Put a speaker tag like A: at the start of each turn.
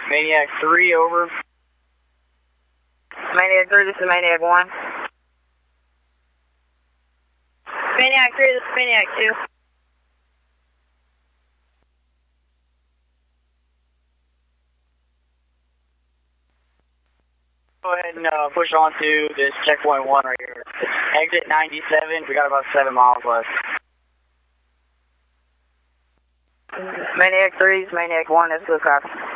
A: Maniac 3, over.
B: Maniac 3, this is Maniac 1. Maniac 3, this is Maniac 2.
A: Go ahead and push on to this checkpoint 1 right here. Exit 97, we got about 7 miles left.
B: Maniac 3, this is Maniac 1, that's good copy.